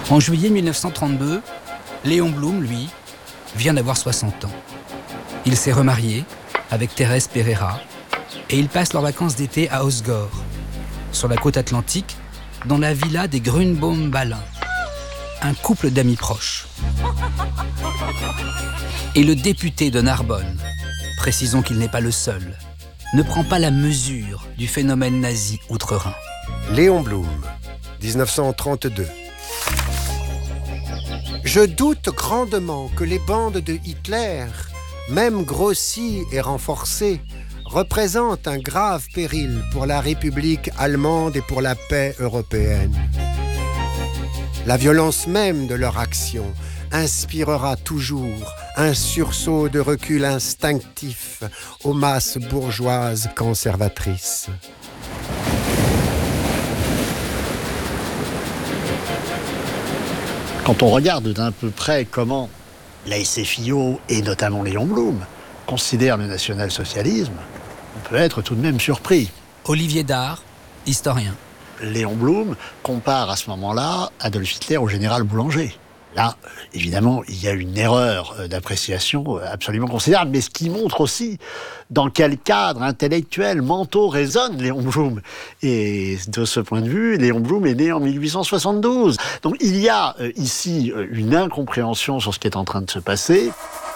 En juillet 1932, Léon Blum, lui, vient d'avoir 60 ans. Il s'est remarié avec Thérèse Pereira et ils passent leurs vacances d'été à Osgore, sur la côte atlantique, dans la villa des Grünbaum-Ballin, un couple d'amis proches. Et le député de Narbonne, précisons qu'il n'est pas le seul, ne prend pas la mesure du phénomène nazi outre-Rhin. Léon Blum, 1932. Je doute grandement que les bandes de Hitler, même grossies et renforcées, représentent un grave péril pour la République allemande et pour la paix européenne. La violence même de leur action inspirera toujours un sursaut de recul instinctif aux masses bourgeoises conservatrices. Quand on regarde d'un peu près comment la SFIO, et notamment Léon Blum, considèrent le national-socialisme, on peut être tout de même surpris. Olivier Dard, historien. Léon Blum compare à ce moment-là Adolf Hitler au général Boulanger. Là, évidemment, il y a une erreur d'appréciation absolument considérable, mais ce qui montre aussi dans quel cadre intellectuel, mentaux résonne Léon Blum. Et de ce point de vue, Léon Blum est né en 1872. Donc il y a ici une incompréhension sur ce qui est en train de se passer.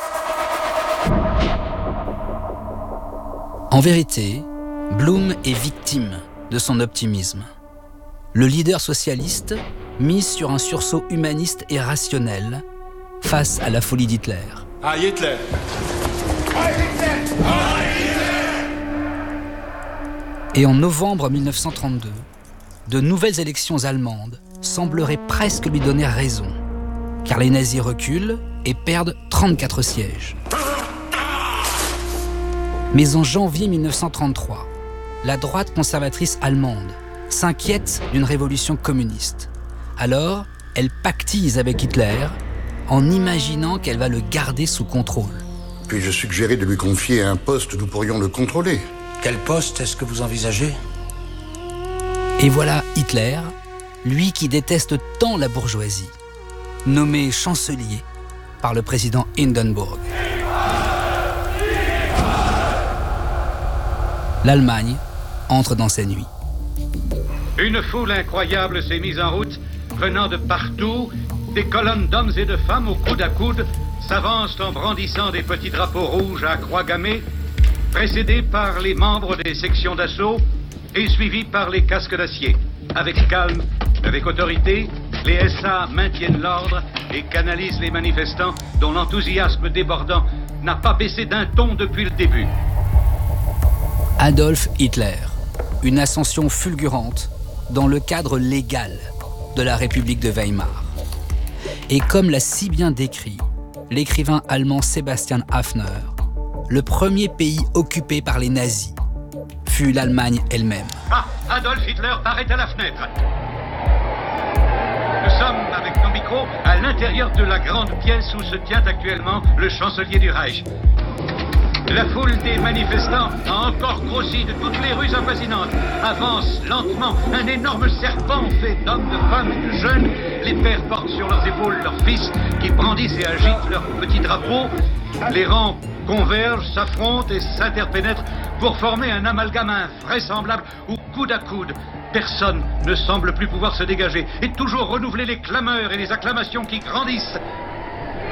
En vérité, Blum est victime de son optimisme. Le leader socialiste mise sur un sursaut humaniste et rationnel face à la folie d'Hitler. Heil Hitler! Heil Hitler! Heil Hitler! Et en novembre 1932, de nouvelles élections allemandes sembleraient presque lui donner raison, car les nazis reculent et perdent 34 sièges. Mais en janvier 1933, la droite conservatrice allemande s'inquiète d'une révolution communiste. Alors, elle pactise avec Hitler en imaginant qu'elle va le garder sous contrôle. Puis je suggérais de lui confier un poste où nous pourrions le contrôler. Quel poste est-ce que vous envisagez ? Et voilà Hitler, lui qui déteste tant la bourgeoisie, nommé chancelier par le président Hindenburg. L'Allemagne entre dans ses nuits. Une foule incroyable s'est mise en route, venant de partout. Des colonnes d'hommes et de femmes au coude à coude s'avancent en brandissant des petits drapeaux rouges à croix gammée, précédés par les membres des sections d'assaut et suivis par les casques d'acier. Avec calme, avec autorité, les SA maintiennent l'ordre et canalisent les manifestants dont l'enthousiasme débordant n'a pas baissé d'un ton depuis le début. Adolf Hitler, une ascension fulgurante dans le cadre légal de la République de Weimar. Et comme l'a si bien décrit l'écrivain allemand Sebastian Haffner, le premier pays occupé par les nazis fut l'Allemagne elle-même. Ah, Adolf Hitler paraît à la fenêtre. Nous sommes, avec nos micros, à l'intérieur de la grande pièce où se tient actuellement le chancelier du Reich. La foule des manifestants a encore grossi de toutes les rues avoisinantes. Avance lentement un énorme serpent fait d'hommes, de femmes et de jeunes. Les pères portent sur leurs épaules leurs fils qui brandissent et agitent leurs petits drapeaux. Les rangs convergent, s'affrontent et s'interpénètrent pour former un amalgame invraisemblable où, coude à coude, personne ne semble plus pouvoir se dégager et toujours renouveler les clameurs et les acclamations qui grandissent